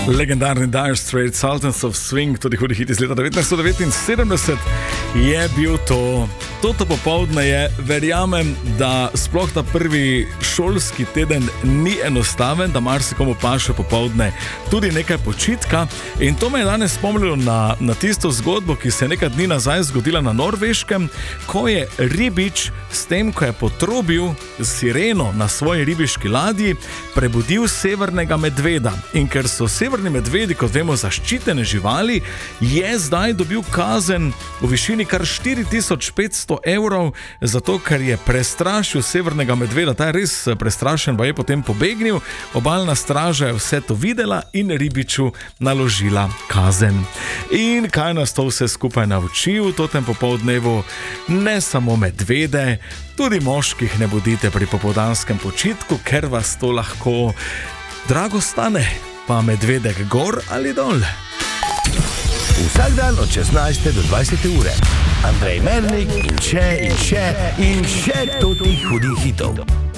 Legendarni Dire Straits, Sultans of Swing, tudi hudi hit iz leta 1979 je bil to. Toto popoldne je, verjamem, da sploh ta prvi šolski teden ni enostaven, da marsikomu paše popoldne tudi nekaj počitka. In to me je danes spomnilo na tisto zgodbo, ki se je nekaj dni nazaj zgodila na Norveškem, ko je ribič s tem, ko je potrobil sireno na svoji ribiški ladji, prebudil severnega medveda. In ker so severni medvedi, kot vemo, zaščitene živali, je zdaj dobil kazen v višini kar 4500 evrov, zato ker je prestrašil severnega medveda. Ta je res prestrašen, pa je potem pobegnil. Obalna straža je vse to videla in ribiču naložila kazen. In kaj nas to vse skupaj nauči v totem popoldnevu? Ne samo medvede, tudi moških ne bodite pri popoldanskem počitku, ker vas to lahko drago stane. Pa medvedek gor ali dol. Vsak dan od 16. do 20. ure. Andrej Mernik in še totih hudih hitov.